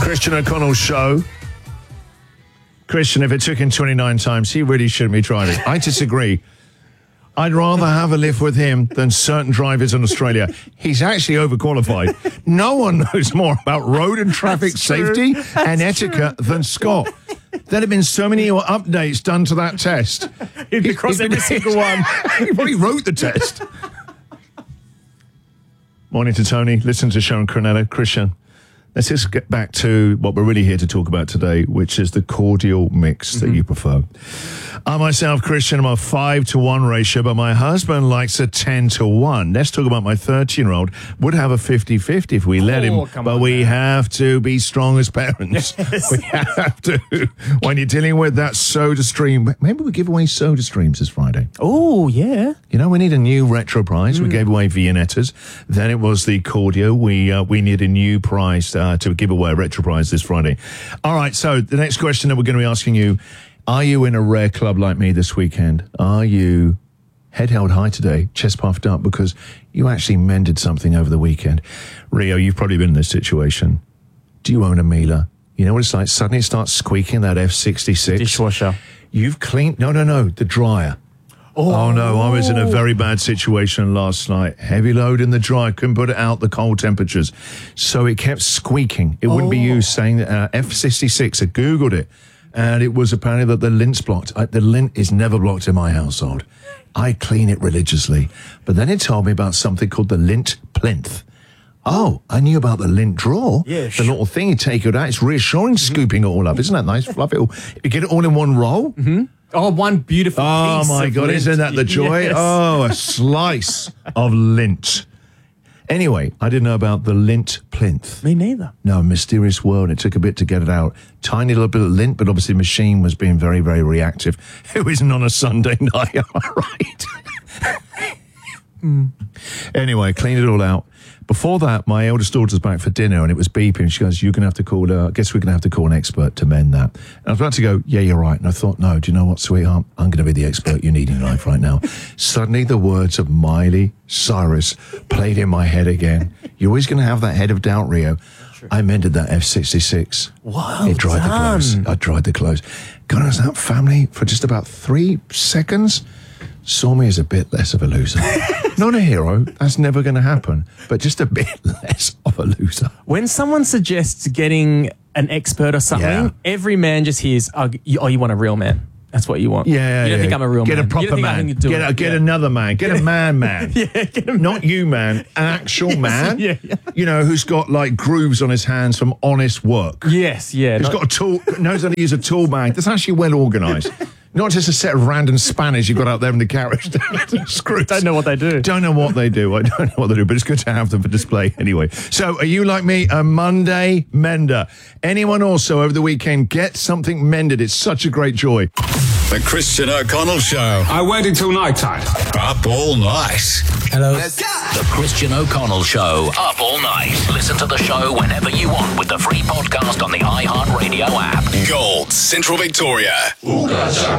Christian O'Connell Show. Christian, if it took him 29 times, he really shouldn't be driving. I disagree. I'd rather have a lift with him than certain drivers in Australia. He's actually overqualified. No one knows more about road and traffic safety and etiquette than Scott. There'd have been so many updates done to that test. He'd be across every single one. He probably wrote the test. Morning to Tony. Listen to Sharon Cornello. Christian, let's just get back to what we're really here to talk about today, which is the cordial mix that you prefer. I myself, Christian, I'm a 5-to-1 ratio, but my husband likes a 10-to-1. Let's talk about my 13-year-old. Would have a 50-50 if we let him, but we have to be strong as parents. Yes. We have to. When you're dealing with that soda stream, maybe we give away soda streams this Friday. Oh, yeah. You know, we need a new retro prize. We gave away Viennettas. Then it was the cordial. We need a new prize to give away a retro prize this Friday. All right, so the next question that we're going to be asking you, are you in a rare club like me this weekend? Are you head held high today, chest puffed up, because you actually mended something over the weekend? Rio, you've probably been in this situation. Do you own a Miele? You know what it's like? Suddenly it starts squeaking, that F66. Dishwasher. You've cleaned... No, the dryer. Oh, no, I was in a very bad situation last night. Heavy load in the dryer, couldn't put it out, the cold temperatures. So it kept squeaking. It wouldn't be you saying that F66. I Googled it, and it was apparently that the lint's blocked. The lint is never blocked in my household. I clean it religiously. But then it told me about something called the lint plinth. Oh, I knew about the lint drawer. Yeah, the little thing you take it out. It's reassuring scooping it all up. Isn't that nice? Fluff it all. You get it all in one roll. Mm-hmm. Oh, one beautiful piece. Oh, my God, lint. isn't that the joy? Yes. Oh, a slice of lint. Anyway, I didn't know about the lint plinth. Me neither. No, mysterious world. It took a bit to get it out. Tiny little bit of lint, but obviously the machine was being very, very reactive. Who isn't on a Sunday night, am I right? Anyway, cleaned it all out. Before that, my eldest daughter's back for dinner and it was beeping. She goes, you're going to have to call, I guess we're going to have to call an expert to mend that. And I was about to go, yeah, you're right. And I thought, no, do you know what, sweetheart? I'm going to be the expert you need in your life right now. Suddenly the words of Miley Cyrus played in my head again. You're always going to have that head of doubt, Rio. I mended that F66. Wow. It dried the clothes. I dried the clothes. God knows that family for just about 3 seconds saw me as a bit less of a loser. Not a hero, that's never going to happen, but just a bit less of a loser. When someone suggests getting an expert or something, every man just hears, oh, you want a real man. That's what you want. Yeah, you don't think I'm a real man. Get a proper man. Get another man. Get a man. Not you, man. An actual man. You know, who's got like grooves on his hands from honest work. Yes, yeah. Who's got a tool, knows how to use a tool bag. That's actually well organised. Not just a set of random spanners you've got out there in the garage. Screws. Don't know what they do. I don't know what they do, but it's good to have them for display anyway. So are you like me, a Monday mender? Anyone also over the weekend get something mended? It's such a great joy. The Christian O'Connell Show. I waited till night time. Up all night. Hello. The Christian O'Connell Show. Up all night. Listen to the show whenever you want with the free podcast on the iHeartRadio app. Gold, Central Victoria.